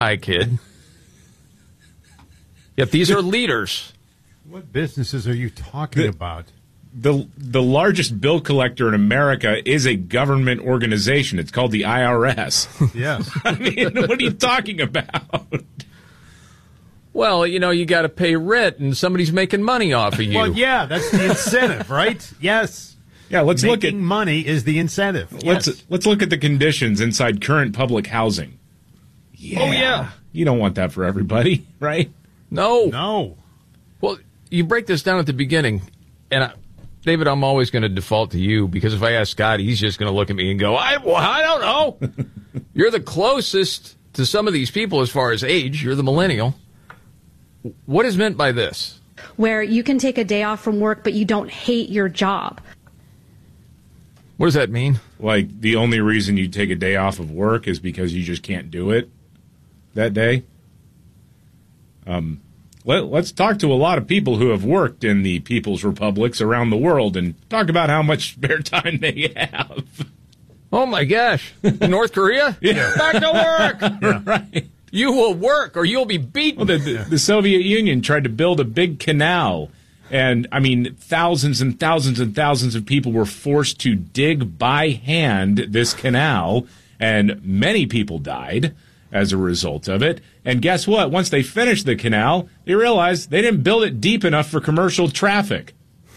Hi, kid. Yet these are leaders. What businesses are you talking about? The largest bill collector in America is a government organization. It's called the IRS. Yes. I mean, what are you talking about? Well, you got to pay rent, and somebody's making money off of you. Well, yeah, that's the incentive, right? Yes. Yeah, let's look at money is the incentive. Let's look at the conditions inside current public housing. Yeah. Oh, yeah. You don't want that for everybody, right? No. Well, you break this down at the beginning, and David, I'm always going to default to you, because if I ask Scott, he's just going to look at me and go, I don't know. You're the closest to some of these people as far as age. You're the millennial. What is meant by this? Where you can take a day off from work, but you don't hate your job. What does that mean? Like, the only reason you take a day off of work is because you just can't do it that day? Let's talk to a lot of people who have worked in the People's Republics around the world and talk about how much spare time they have. Oh, my gosh. North Korea? Yeah. Back to work. Yeah. Right. You will work or you'll be beaten. Well, the Soviet Union tried to build a big canal. And, I mean, thousands and thousands and thousands of people were forced to dig by hand this canal. And many people died as a result of it. And guess what? Once they finished the canal, they realized they didn't build it deep enough for commercial traffic.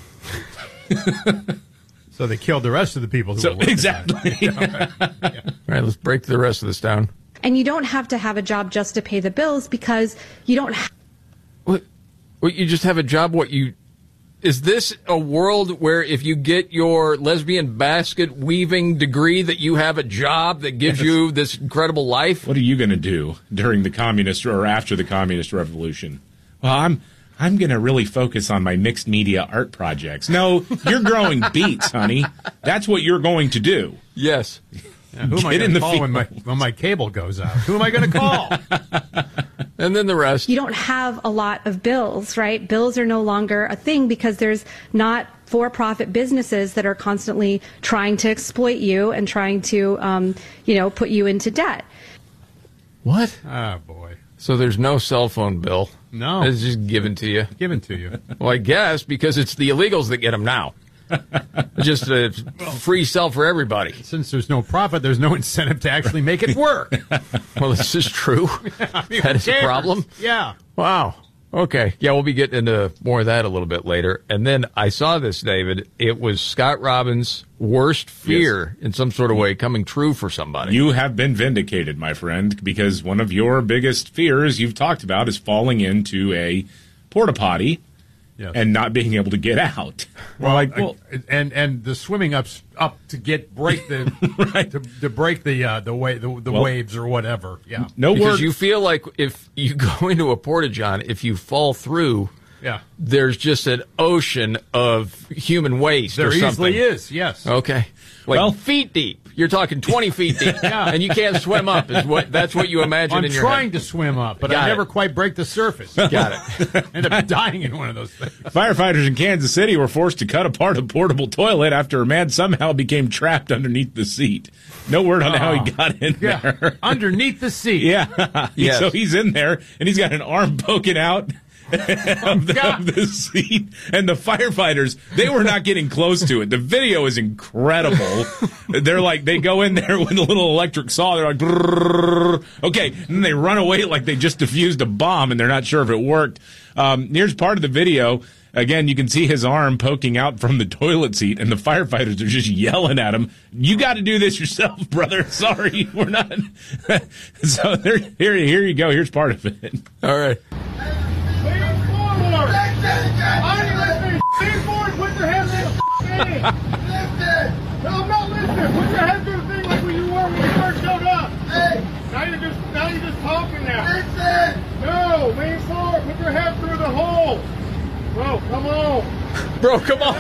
So they killed the rest of the people who were working. Exactly. Yeah. All right, let's break the rest of this down. And you don't have to have a job just to pay the bills, because you don't What, you just have a job? Is this a world where if you get your lesbian basket weaving degree that you have a job that gives you this incredible life? What are you going to do during the communist or after the communist revolution? Well, I'm going to really focus on my mixed media art projects. No, you're growing beets, honey. That's what you're going to do. Yes. Yeah, who am I going to call when my cable goes out? Who am I going to call? And then the rest. You don't have a lot of bills, right? Bills are no longer a thing because there's not for-profit businesses that are constantly trying to exploit you and trying to, put you into debt. What? Oh, boy. So there's no cell phone bill. No. It's just given to you. Given to you. Well, I guess because it's the illegals that get them now. Just a free cell for everybody. Since there's no profit, there's no incentive to actually make it work. Well, this is true. That is a problem. Yeah. Wow. Okay. Yeah, we'll be getting into more of that a little bit later. And then I saw this, David. It was Scott Robbins' worst fear in some sort of way coming true for somebody. You have been vindicated, my friend, because one of your biggest fears you've talked about is falling into a porta potty. Yes. And not being able to get out. And the swimming up to break the right. to break the waves or whatever. Yeah. Because you feel like if you go into a porta-john, if you fall through, there's just an ocean of human waste. There or something. easily is. Yes. Okay. Feet deep. You're talking 20 feet deep, and you can't swim up. That's what you imagine in your head. I'm trying to swim up, but I never quite break the surface. Got it. End up dying in one of those things. Firefighters in Kansas City were forced to cut apart a portable toilet after a man somehow became trapped underneath the seat. No word on how he got in there. Underneath the seat. Yeah. Yes. So he's in there, and he's got an arm poking out of the seat, and the firefighters, they were not getting close to it. The video is incredible. They're like, they go in there with a little electric saw, they're like, brrr. Okay, and then they run away like they just defused a bomb, and they're not sure if it worked. Here's part of the video. Again, you can see his arm poking out from the toilet seat, and the firefighters are just yelling at him. You got to do this yourself, brother. Sorry, we're not. So here you go. Here's part of it. All right. Lean forward, put your hands in the thing. No, I'm not listening. Put your hands in the thing like you were when you first showed up. Hey. Now you're just talking now. Listen. No, lean forward, put your head through the hole. Bro, come on. Bro, come on.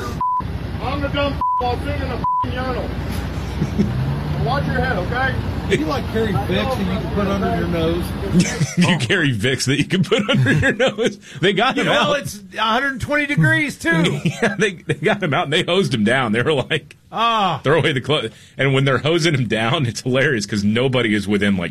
I'm the dumb while sitting in the urinal. So watch your head, okay? You like carry Vicks that you can put under your nose? You carry Vicks that you can put under your nose. They got him out. Well, it's 120 degrees, too. Yeah, they got him out, and they hosed him down. They were like, throw away the clothes. And when they're hosing him down, it's hilarious because nobody is within, like,